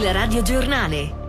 Il radiogiornale.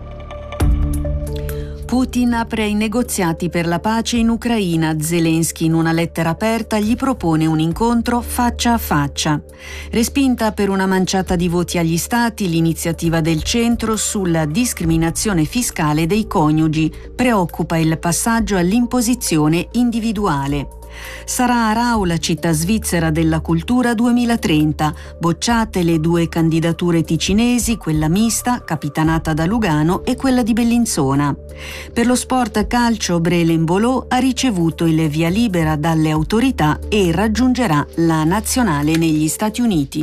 Putin apre i negoziati per la pace in Ucraina. Zelensky, in una lettera aperta, gli propone un incontro faccia a faccia. Respinta per una manciata di voti agli stati l'iniziativa del centro sulla discriminazione fiscale dei coniugi. Preoccupa il passaggio all'imposizione individuale. Sarà Aarau la città svizzera della cultura 2030. Bocciate le 2 candidature ticinesi, quella mista, capitanata da Lugano, e quella di Bellinzona. Per lo sport calcio, Brelenbolo ha ricevuto il via libera dalle autorità e raggiungerà la nazionale negli Stati Uniti.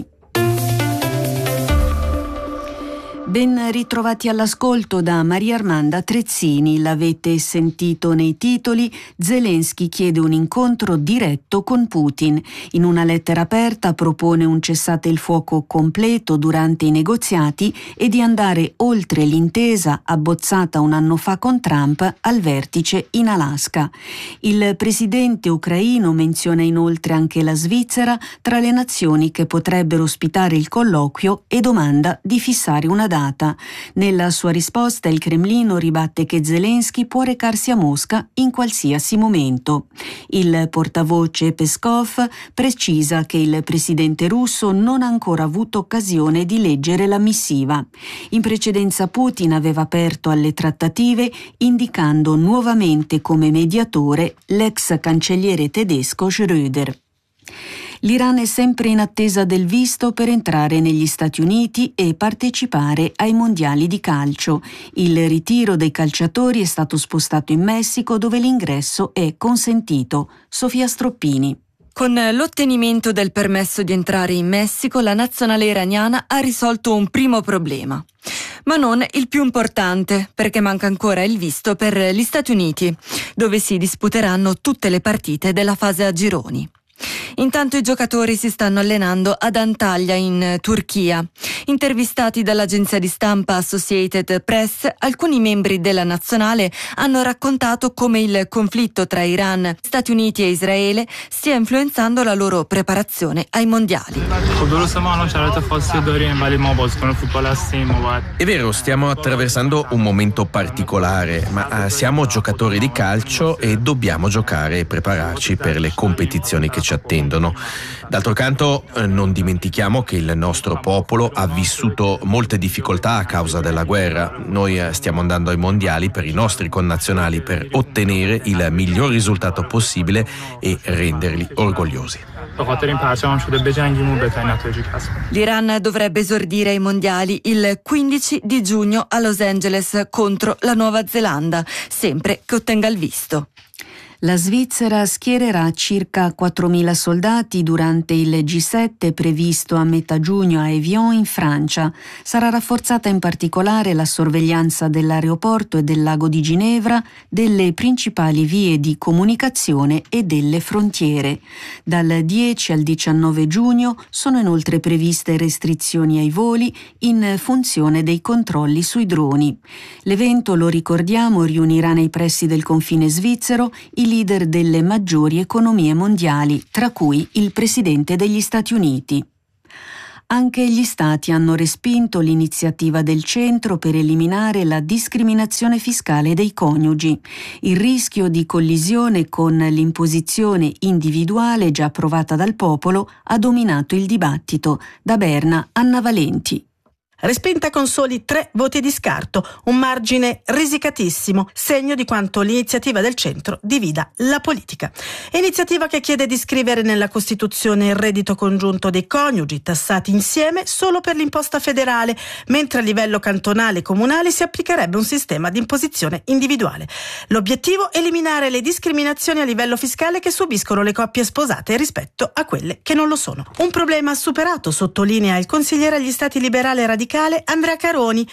Ben ritrovati all'ascolto da Maria Armanda Trezzini. L'avete sentito nei titoli. Zelensky chiede un incontro diretto con Putin. In una lettera aperta propone un cessate il fuoco completo durante i negoziati e di andare oltre l'intesa abbozzata un anno fa con Trump al vertice in Alaska. Il presidente ucraino menziona inoltre anche la Svizzera tra le nazioni che potrebbero ospitare il colloquio e domanda di fissare una data. Nella sua risposta il Cremlino ribatte che Zelensky può recarsi a Mosca in qualsiasi momento. Il portavoce Peskov precisa che il presidente russo non ha ancora avuto occasione di leggere la missiva. In precedenza Putin aveva aperto alle trattative indicando nuovamente come mediatore l'ex cancelliere tedesco Schröder. L'Iran è sempre in attesa del visto per entrare negli Stati Uniti e partecipare ai mondiali di calcio. Il ritiro dei calciatori è stato spostato in Messico, dove l'ingresso è consentito. Sofia Stroppini. Con l'ottenimento del permesso di entrare in Messico, la nazionale iraniana ha risolto un primo problema. Ma non il più importante, perché manca ancora il visto per gli Stati Uniti, dove si disputeranno tutte le partite della fase a gironi. Intanto i giocatori si stanno allenando ad Antalya in Turchia. Intervistati dall'agenzia di stampa Associated Press, alcuni membri della nazionale hanno raccontato come il conflitto tra Iran, Stati Uniti e Israele stia influenzando la loro preparazione ai mondiali. È vero, stiamo attraversando un momento particolare, ma siamo giocatori di calcio e dobbiamo giocare e prepararci per le competizioni che ci attendono. D'altro canto, non dimentichiamo che il nostro popolo ha vissuto molte difficoltà a causa della guerra. Noi stiamo andando ai mondiali per i nostri connazionali per ottenere il miglior risultato possibile e renderli orgogliosi. L'Iran dovrebbe esordire ai mondiali il 15 di giugno a Los Angeles contro la Nuova Zelanda, sempre che ottenga il visto. La Svizzera schiererà circa 4.000 soldati durante il G7 previsto a metà giugno a Evian in Francia. Sarà rafforzata in particolare la sorveglianza dell'aeroporto e del lago di Ginevra, delle principali vie di comunicazione e delle frontiere. Dal 10 al 19 giugno sono inoltre previste restrizioni ai voli in funzione dei controlli sui droni. L'evento, lo ricordiamo, riunirà nei pressi del confine svizzero i leader delle maggiori economie mondiali, tra cui il presidente degli Stati Uniti. Anche gli stati hanno respinto l'iniziativa del centro per eliminare la discriminazione fiscale dei coniugi. Il rischio di collisione con l'imposizione individuale già approvata dal popolo ha dominato il dibattito. Da Berna, Anna Valenti. Respinta con soli 3 voti di scarto, un margine risicatissimo, segno di quanto l'iniziativa del centro divida la politica. Iniziativa che chiede di scrivere nella Costituzione il reddito congiunto dei coniugi, tassati insieme solo per l'imposta federale, mentre a livello cantonale e comunale si applicherebbe un sistema di imposizione individuale. L'obiettivo è eliminare le discriminazioni a livello fiscale che subiscono le coppie sposate rispetto a quelle che non lo sono. Un problema superato, sottolinea il consigliere agli stati liberale radicale Andrea Caroni.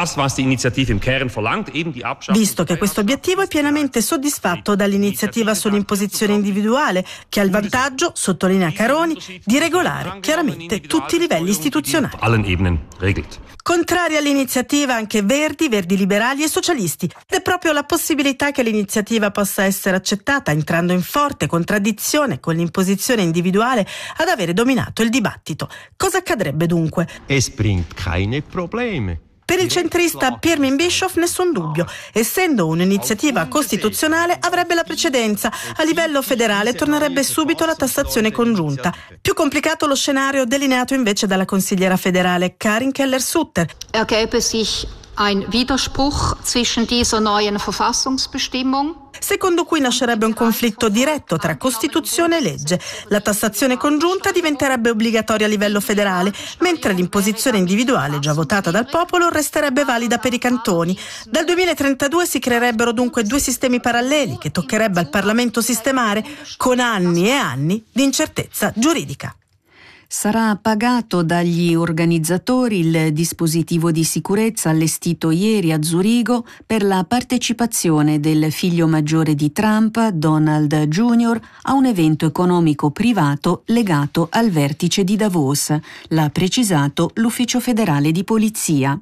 Visto che questo obiettivo è pienamente soddisfatto dall'iniziativa sull'imposizione individuale, che ha il vantaggio, sottolinea Caroni, di regolare chiaramente tutti i livelli istituzionali. Contrari all'iniziativa anche Verdi liberali e socialisti. Ed è proprio la possibilità che l'iniziativa possa essere accettata, entrando in forte contraddizione con l'imposizione individuale, ad avere dominato il dibattito. Cosa accadrebbe dunque? Es bringt keine Probleme. Per il centrista Pirmin Bischoff nessun dubbio. Essendo un'iniziativa costituzionale avrebbe la precedenza. A livello federale tornerebbe subito la tassazione congiunta. Più complicato lo scenario delineato invece dalla consigliera federale Karin Keller-Sutter. Ergäbe sich ein Widerspruch zwischen dieser neuen Verfassungsbestimmung, secondo cui nascerebbe un conflitto diretto tra Costituzione e legge. La tassazione congiunta diventerebbe obbligatoria a livello federale, mentre l'imposizione individuale, già votata dal popolo, resterebbe valida per i cantoni. Dal 2032 si creerebbero dunque due sistemi paralleli che toccherebbe al Parlamento sistemare, con anni e anni di incertezza giuridica. Sarà pagato dagli organizzatori il dispositivo di sicurezza allestito ieri a Zurigo per la partecipazione del figlio maggiore di Trump, Donald Jr., a un evento economico privato legato al vertice di Davos, l'ha precisato l'Ufficio federale di polizia.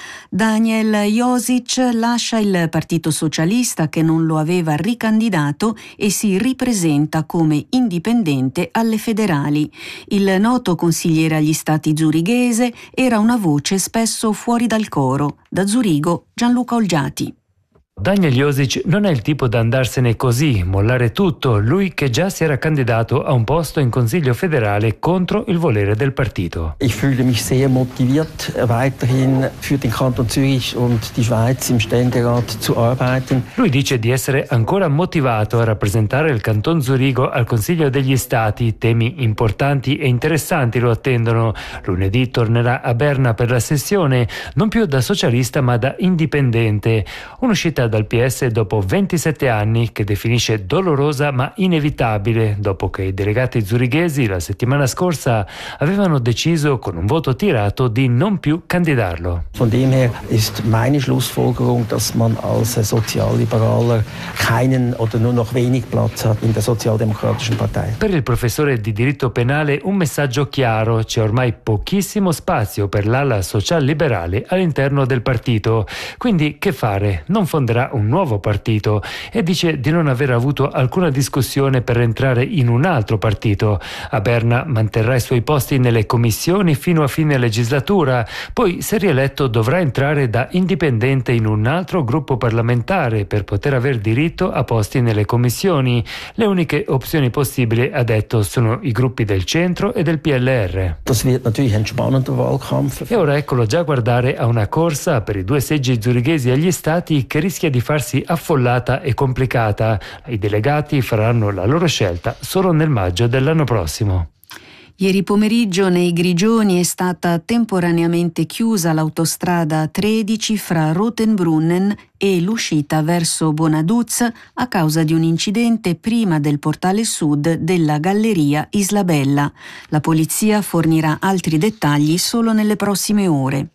Daniel Josic lascia il Partito Socialista che non lo aveva ricandidato e si ripresenta come indipendente alle federali. Il noto consigliere agli stati zurighese era una voce spesso fuori dal coro. Da Zurigo, Gianluca Olgiati. Daniel Josic non è il tipo da andarsene così, mollare tutto, lui che già si era candidato a un posto in Consiglio federale contro il volere del partito. Ich fühle mich sehr motiviert, weiterhin für den Kanton Zürich und die Schweiz im Ständerat zu arbeiten. Lui dice di essere ancora motivato a rappresentare il Canton Zurigo al Consiglio degli Stati. Temi importanti e interessanti lo attendono. Lunedì tornerà a Berna per la sessione, non più da socialista ma da indipendente. Un'uscita dal PS dopo 27 anni che definisce dolorosa ma inevitabile dopo che i delegati zurighesi la settimana scorsa avevano deciso con un voto tirato di non più candidarlo. Von dem her ist meine Schlussfolgerung, dass man als Sozialliberaler keinen oder nur noch wenig Platz hat in der Sozialdemokratischen Partei. Per il professore di diritto penale un messaggio chiaro: c'è ormai pochissimo spazio per l'ala social-liberale all'interno del partito. Quindi che fare? Non fonderà un nuovo partito e dice di non aver avuto alcuna discussione per entrare in un altro partito. A Berna manterrà i suoi posti nelle commissioni fino a fine legislatura, poi se rieletto dovrà entrare da indipendente in un altro gruppo parlamentare per poter aver diritto a posti nelle commissioni. Le uniche opzioni possibili, ha detto, sono i gruppi del centro e del PLR. Das wird natürlich ein spannender Wahlkampf. E ora eccolo già guardare a una corsa per i 2 seggi zurighesi agli stati che rischia di farsi affollata e complicata. I delegati faranno la loro scelta solo nel maggio dell'anno prossimo. Ieri pomeriggio nei Grigioni è stata temporaneamente chiusa l'autostrada 13 fra Rotenbrunnen e l'uscita verso Bonaduz a causa di un incidente prima del portale sud della galleria Isla Bella. La polizia fornirà altri dettagli solo nelle prossime ore.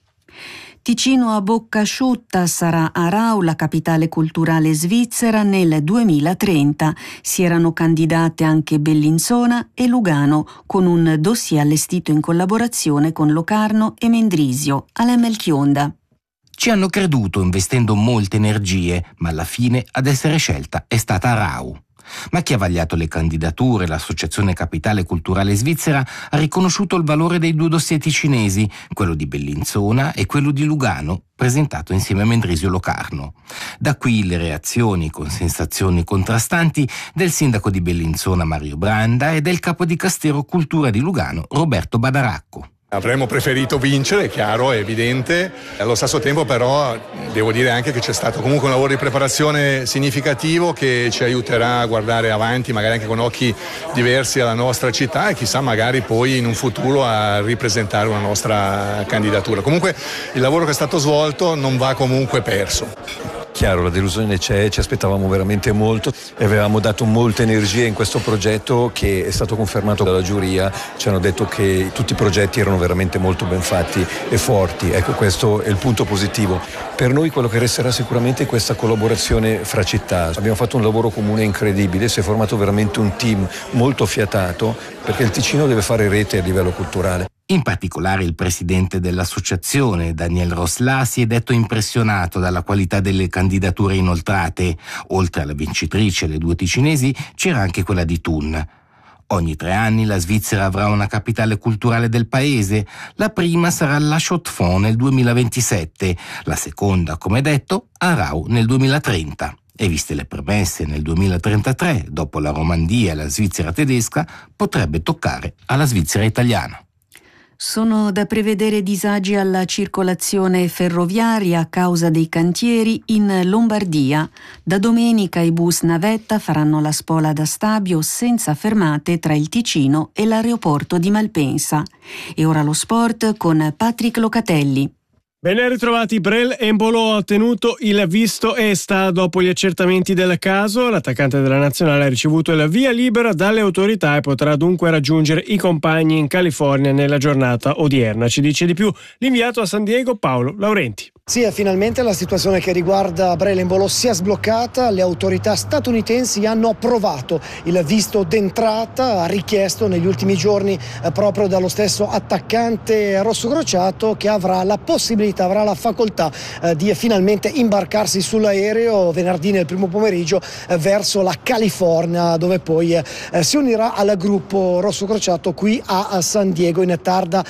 Ticino a bocca asciutta sarà Aarau la capitale culturale svizzera nel 2030. Si erano candidate anche Bellinzona e Lugano con un dossier allestito in collaborazione con Locarno e Mendrisio. Alain Melchionda. Ci hanno creduto investendo molte energie, ma alla fine ad essere scelta è stata Aarau. Ma chi ha vagliato le candidature, l'Associazione Capitale Culturale Svizzera, ha riconosciuto il valore dei 2 dossier ticinesi, quello di Bellinzona e quello di Lugano, presentato insieme a Mendrisio Locarno. Da qui le reazioni con sensazioni contrastanti del sindaco di Bellinzona Mario Branda e del capo di Castero Cultura di Lugano Roberto Badaracco. Avremmo preferito vincere, è chiaro, è evidente. Allo stesso tempo però devo dire anche che c'è stato comunque un lavoro di preparazione significativo che ci aiuterà a guardare avanti, magari anche con occhi diversi alla nostra città e chissà magari poi in un futuro a ripresentare una nostra candidatura. Comunque il lavoro che è stato svolto non va comunque perso. Chiaro, la delusione c'è, ci aspettavamo veramente molto e avevamo dato molte energie in questo progetto che è stato confermato dalla giuria. Ci hanno detto che tutti i progetti erano veramente molto ben fatti e forti. Ecco, questo è il punto positivo. Per noi quello che resterà sicuramente è questa collaborazione fra città. Abbiamo fatto un lavoro comune incredibile, si è formato veramente un team molto fiatato perché il Ticino deve fare rete a livello culturale. In particolare il presidente dell'associazione, Daniel Rosla, si è detto impressionato dalla qualità delle candidature inoltrate. Oltre alla vincitrice e le 2 ticinesi c'era anche quella di Thun. Ogni 3 anni la Svizzera avrà una capitale culturale del paese. La prima sarà La Chaux-de-Fonds nel 2027, la seconda, come detto, a Aarau nel 2030. E viste le premesse, nel 2033, dopo la Romandia e la Svizzera tedesca, potrebbe toccare alla Svizzera italiana. Sono da prevedere disagi alla circolazione ferroviaria a causa dei cantieri in Lombardia. Da domenica i bus navetta faranno la spola da Stabio senza fermate tra il Ticino e l'aeroporto di Malpensa. E ora lo sport con Patrick Locatelli. Ben ritrovati. Brel Embolo ha ottenuto il visto ESTA dopo gli accertamenti del caso. L'attaccante della nazionale ha ricevuto il via libera dalle autorità e potrà dunque raggiungere i compagni in California nella giornata odierna. Ci dice di più l'inviato a San Diego Paolo Laurenti. Sì, finalmente la situazione che riguarda Brel Embolo si è sbloccata. Le autorità statunitensi hanno approvato il visto d'entrata richiesto negli ultimi giorni proprio dallo stesso attaccante rossocrociato, che avrà la possibilità, avrà la facoltà di finalmente imbarcarsi sull'aereo venerdì nel primo pomeriggio verso la California, dove poi si unirà al gruppo rossocrociato qui a San Diego in tarda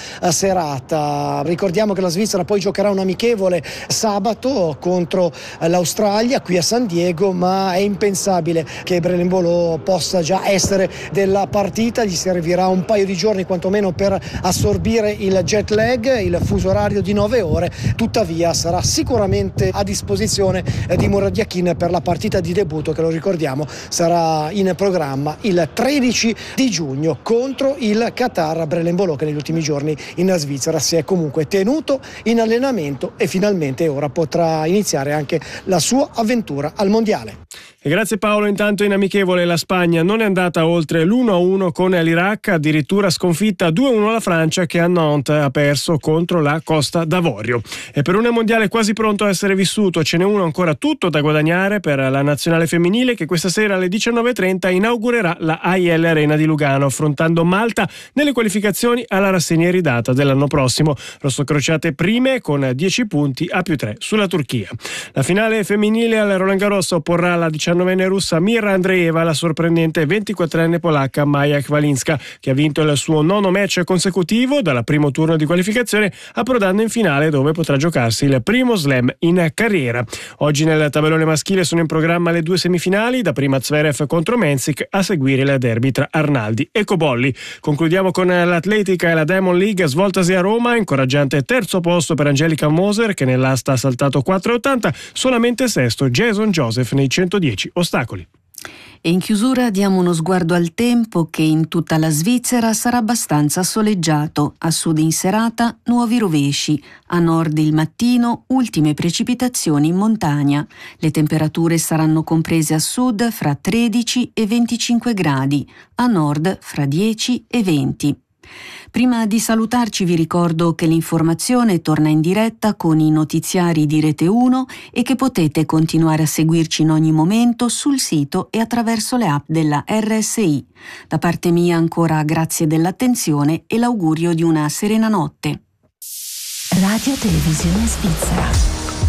serata. Ricordiamo che la Svizzera poi giocherà un amichevole sabato contro l'Australia qui a San Diego, ma è impensabile che Brel Embolo possa già essere della partita. Gli servirà un paio di giorni quantomeno per assorbire il jet lag, il fuso orario di 9 ore. Tuttavia sarà sicuramente a disposizione di Murat Yakin per la partita di debutto, che lo ricordiamo sarà in programma il 13 di giugno contro il Qatar. Brel Embolo, che negli ultimi giorni in Svizzera si è comunque tenuto in allenamento e finalmente ora potrà iniziare anche la sua avventura al mondiale. E grazie Paolo. Intanto in amichevole la Spagna non è andata oltre l'1-1 con l'Iraq, addirittura sconfitta 2-1 la Francia, che a Nantes ha perso contro la Costa d'Avorio. E per un mondiale quasi pronto a essere vissuto ce n'è uno ancora tutto da guadagnare per la nazionale femminile, che questa sera alle 19:30 inaugurerà la AIL Arena di Lugano, affrontando Malta nelle qualificazioni alla rassegna iridata dell'anno prossimo. Rossocrociate prime con 10 punti a +3 sulla Turchia. La finale femminile al Roland Garros opporrà la 19enne russa Mira Andreeva alla sorprendente 24enne polacca Maja Kwalinska, che ha vinto il suo 9º match consecutivo dal primo turno di qualificazione, approdando in finale, dove potrà giocarsi il primo slam in carriera. Oggi nel tabellone maschile sono in programma le 2 semifinali, da prima Zverev contro Mensik, a seguire il derby tra Arnaldi e Cobolli. Concludiamo con l'Atletica e la Diamond League svoltasi a Roma, incoraggiante terzo posto per Angelica Moser, che nell'asta ha saltato 4,80, solamente sesto Jason Joseph nei 110 ostacoli. E in chiusura diamo uno sguardo al tempo, che in tutta la Svizzera sarà abbastanza soleggiato, a sud in serata nuovi rovesci, a nord il mattino ultime precipitazioni in montagna. Le temperature saranno comprese a sud fra 13 e 25 gradi, a nord fra 10 e 20. Prima di salutarci vi ricordo che l'informazione torna in diretta con i notiziari di Rete 1 e che potete continuare a seguirci in ogni momento sul sito e attraverso le app della RSI. Da parte mia ancora grazie dell'attenzione e l'augurio di una serena notte. Radio Televisione Svizzera.